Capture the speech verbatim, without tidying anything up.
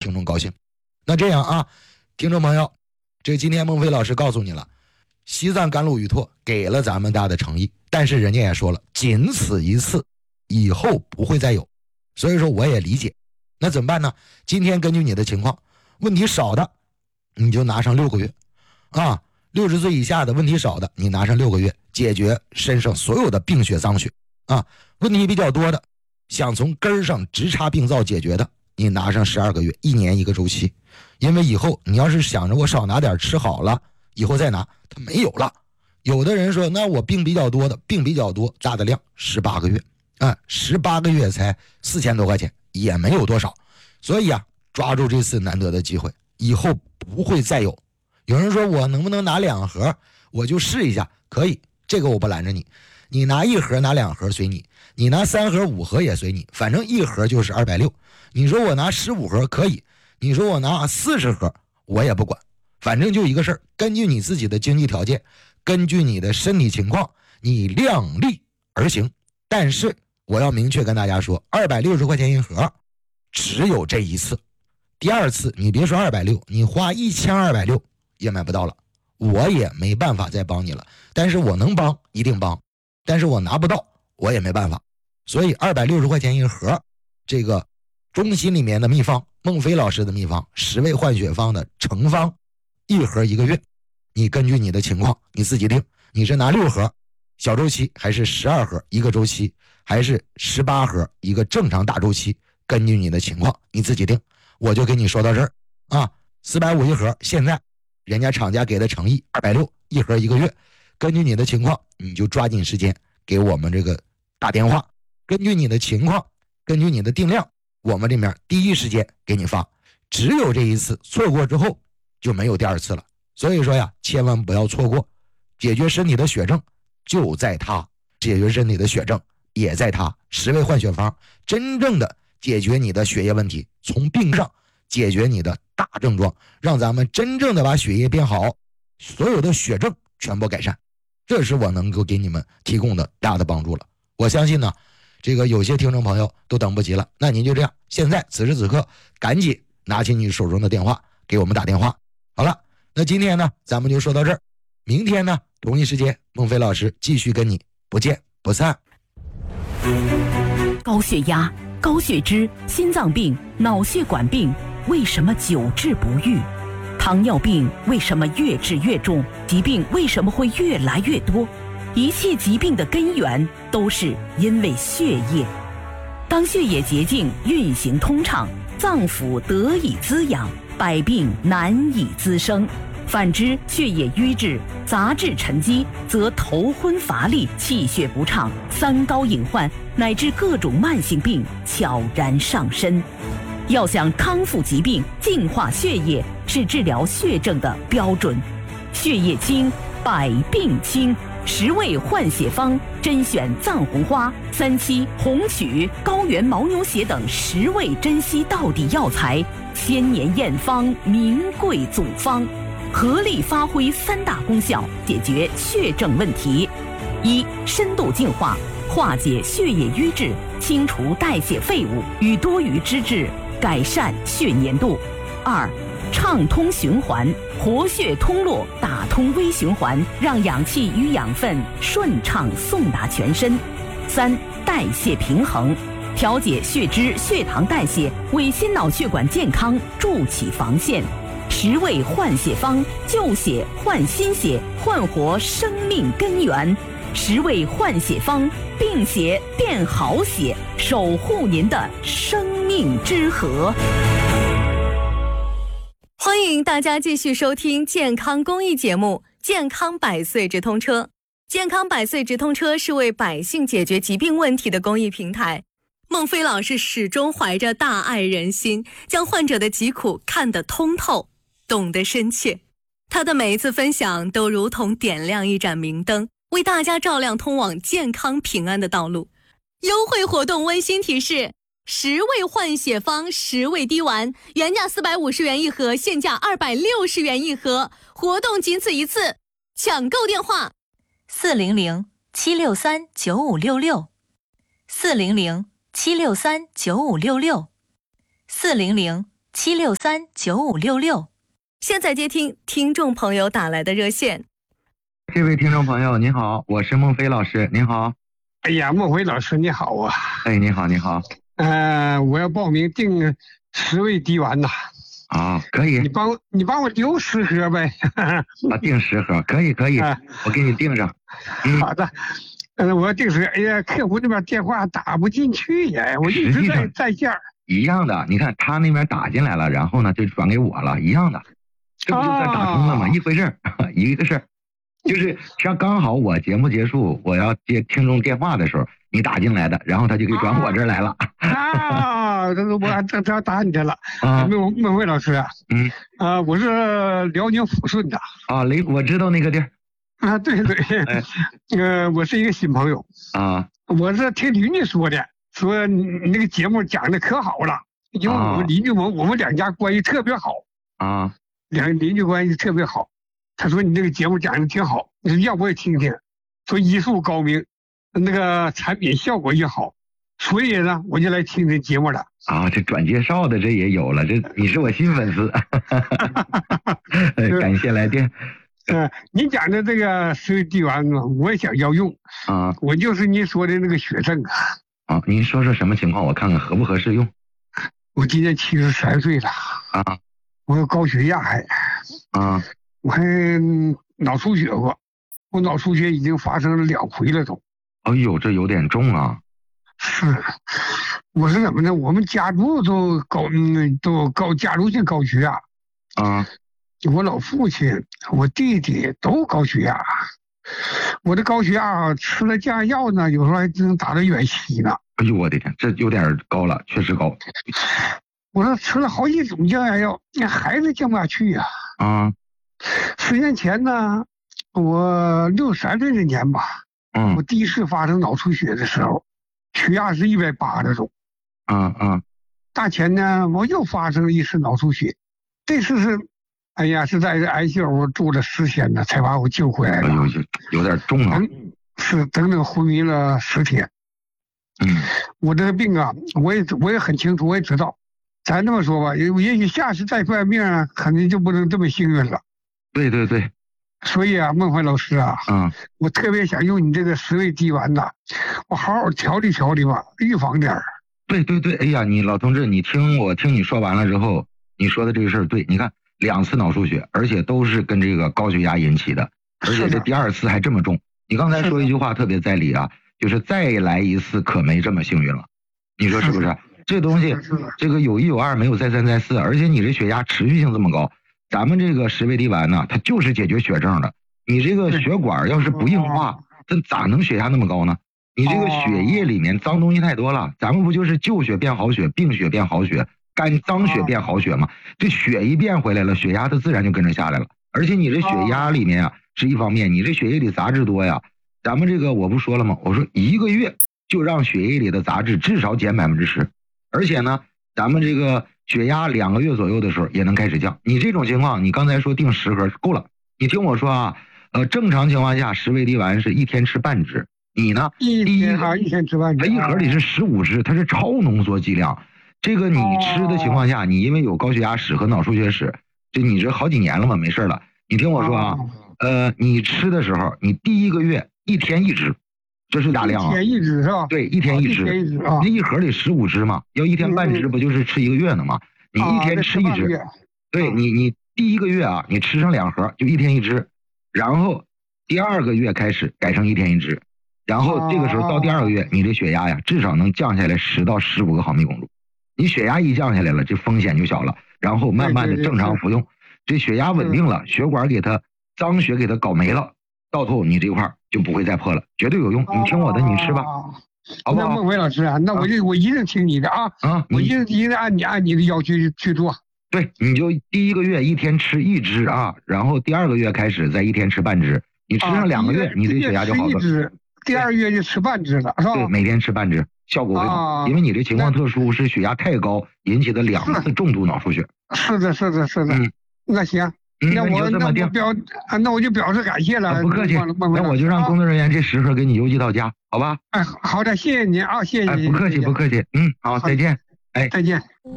听众高兴。那这样啊，听众朋友，这今天孟非老师告诉你了，西藏甘露雨拓给了咱们大的诚意，但是人家也说了，仅此一次，以后不会再有。所以说我也理解。那怎么办呢？今天根据你的情况，问题少的你就拿上六个月啊，六十岁以下的问题少的你拿上六个月，解决身上所有的病血脏血啊。问题比较多的，想从根上直插病灶解决的，你拿上十二个月，一年一个周期。因为以后你要是想着我少拿点吃好了，以后再拿它没有了。有的人说那我病比较多的，病比较多大的量十八个月啊，十八个月才四千多块钱，也没有多少。所以啊，抓住这次难得的机会，以后不会再有。有人说我能不能拿两盒，我就试一下，可以，这个我不拦着你，你拿一盒拿两盒随你，你拿三盒五盒也随你，反正一盒就是二百六。你说我拿十五盒可以，你说我拿四十盒我也不管，反正就一个事儿，根据你自己的经济条件，根据你的身体情况，你量力而行。但是我要明确跟大家说，二百六十块钱一盒只有这一次，第二次你别说二百六，你花一千二百六也买不到了，我也没办法再帮你了。但是我能帮一定帮，但是我拿不到我也没办法。所以二百六十块钱一盒，这个中心里面的秘方，孟非老师的秘方，十味换血方的成方，一盒一个月，你根据你的情况你自己定，你是拿六盒小周期，还是十二盒一个周期，还是十八盒一个正常大周期，根据你的情况你自己定。我就跟你说到这儿啊，四百五一盒，现在人家厂家给的诚意二百六一盒一个月，根据你的情况你就抓紧时间给我们这个打电话，根据你的情况，根据你的定量，我们这边第一时间给你发。只有这一次，错过之后就没有第二次了。所以说呀，千万不要错过，解决身体的血症就在它，解决身体的血症也在它。十味换血方真正的解决你的血液问题，从病上解决你的大症状，让咱们真正的把血液变好，所有的血症全部改善。这是我能够给你们提供的大的帮助了。我相信呢，这个有些听众朋友都等不及了，那您就这样，现在此时此刻赶紧拿起你手中的电话给我们打电话。好了，那今天呢咱们就说到这儿，明天呢同一时间孟非老师继续跟你不见不散。 高血压、高血脂、心脏病、脑血管病为什么久治不愈？糖尿病为什么越治越重？疾病为什么会越来越多？一切疾病的根源都是因为血液。当血液洁净运行通畅，脏腑得以滋养，百病难以滋生。反之，血液瘀滞、杂质沉积，则头昏乏力、气血不畅、三高隐患乃至各种慢性病悄然上身。要想康复疾病、净化血液，是治疗血症的标准。血液清，百病清。十味换血方甄选藏红花、三七、红曲、高原牦牛血等十味珍稀道地药材，千年验方，名贵祖方，合力发挥三大功效，解决血症问题：一、深度净化，化解血液瘀滞，清除代谢废物与多余脂质，改善血粘度；二、畅通循环，活血通络，打通微循环，让氧气与养分顺畅送达全身；三、代谢平衡，调节血脂、血糖代谢，为心脑血管健康筑起防线。十味换血方，救血换新血，焕活生命根源。十味换血方，病血变好血，守护您的生命之河。 欢迎大家继续收听健康公益节目《健康百岁直通车》。健康百岁直通车是为百姓解决疾病问题的公益平台。孟非老师始终怀着大爱人心，将患者的疾苦看得通透，懂得深切。他的每一次分享都如同点亮一盏明灯，为大家照亮通往健康平安的道路。优惠活动温馨提示：十味换血方，十味滴丸，原价四百五十元一盒，现价二百六十元一盒，活动仅此一次，抢购电话： 四零零七六三九五六六，四零零七六三九五六六，四零零七六三九五六六。 现在接听听众朋友打来的热线。 这位听众朋友您好，我是孟非老师，您好。 哎呀，孟非老师你好啊。 哎，你好你好。 呃，我要报名订十味滴丸呐。 啊，可以。 你帮我你帮我留十盒呗。 啊，订十盒，可以可以，啊、我给你订上。 嗯、好的。嗯，我要订十。哎呀，客服那边电话打不进去呀，我一直在在线。 一样的，你看他那边打进来了，然后呢就转给我了，一样的，这不就算打通了吗？哦、一回事儿，一个事儿。就是像刚好我节目结束，我要接听众电话的时候，你打进来的，然后他就给转我这儿来了。 啊，这我这这打你去了。啊，孟孟非老师啊， 嗯， 啊，我是辽宁抚顺的。 啊，雷，我知道那个地儿。 啊，对对，哎、呃，我是一个新朋友。 啊， 我是听邻居说的，说你那个节目讲的可好了，因为我们邻居我我们两家关系特别好。 啊， 两邻居关系特别好。他说你这个节目讲的挺好，你说要不也听听，说医术高明，那个产品效果也好，所以呢我就来听这节目了。 啊，这转介绍的这也有了，这你是我新粉丝。感谢来电。 呃，你讲的这个十味滴丸啊，我也想要用啊， 我就是您说的那个血症啊。 啊，您说说什么情况，我看看合不合适用。 我今年七十三岁了啊， 我有高血压还啊。 我还脑出血过，我脑出血已经发生了两回了都。 哎呦，这有点重啊。 是，我是怎么呢？我们家族都高，嗯，都高家族性高血压。 啊。 我老父亲、我弟弟都高血压。我的高血压吃了降压药呢，有时候还能打到远期呢。 哎呦，我的天，这有点高了，确实高。 我说吃了好几种降压药，那还是降不下去呀。 啊。 十年前呢，我六十三岁那年吧， 嗯， 我第一次发生脑出血的时候，血压是一百八的种， 嗯嗯， 大前呢，我又发生了一次脑出血，这次是，哎呀，是在 I C U 住了十天呢，才把我救回来了。 哎呦，有点重啊， 是整整昏迷了十天。 嗯， 我这个病啊，我也我也很清楚，我也知道，咱这么说吧，也也许下次再犯病啊，肯定就不能这么幸运了。 对对对， 所以啊，孟非老师啊， 嗯， 我特别想用你这个十味滴丸呐，我好好调理调理吧，预防点儿。 对对对，哎呀，你老同志，你听我听你说完了之后，你说的这个事儿对，你看两次脑出血，而且都是跟这个高血压引起的，而且这第二次还这么重。你刚才说一句话特别在理啊，就是再来一次可没这么幸运了，你说是不是？这东西这个有一有二，没有再三再四，而且你这血压持续性这么高。咱们这个十味滴丸呢，它就是解决血症的。你这个血管要是不硬化，它咋能血压那么高呢？你这个血液里面脏东西太多了，咱们不就是旧血变好血，病血变好血，干脏血变好血吗？这血一变回来了，血压它自然就跟着下来了。而且你这血压里面啊是一方面，你这血液里杂质多呀。咱们这个我不说了吗？我说一个月就让血液里的杂质至少减百分之十，而且呢，咱们这个血压两个月左右的时候也能开始降。你这种情况，你刚才说定十盒够了。你听我说啊，呃，正常情况下十味滴丸是一天吃半支，你呢？ 一天哈，一天吃半支。 它一盒里是十五支，它是超浓缩剂量。这个你吃的情况下，你因为有高血压史和脑出血史，就你这好几年了嘛，没事了。你听我说啊，呃，你吃的时候，你第一个月一天一支，这是大量啊。 一天一支是吧？ 对，一天一支。 一天一支啊。 那一盒里十五支嘛，要一天半支，不就是吃一个月呢吗？你一天吃一支，对你，你第一个月啊，你吃上两盒，就一天一支，然后第二个月开始改成一天一支，然后这个时候到第二个月，你这血压呀，至少能降下来十到十五个毫米汞柱。你血压一降下来了，这风险就小了，然后慢慢的正常服用，这血压稳定了，血管给它脏血给它搞没了，到头你这块就不会再破了，绝对有用。你听我的，你吃吧。好不好？ 那孟非老师啊，那我就、啊、我一定听你的啊啊！我一定一定按你按你的要求去做。 对，你就第一个月一天吃一支啊，然后第二个月开始再一天吃半支，你吃上两个月，啊、你这血压就好了。 一支，第二月就吃半支了，是吧？ 对，每天吃半支，效果会好，啊、因为你这情况特殊，是血压太高引起的两次重度脑出血。 是的，是的，是的。嗯，那行。 嗯、 那我那我表啊，那我就表示感谢了。 啊、不客气，那我就让工作人员这十盒给你邮寄到家，好吧？ 哎，好的，谢谢您啊，谢谢您。 哎，不客气，不客气。嗯，好，再见。哎， 再见。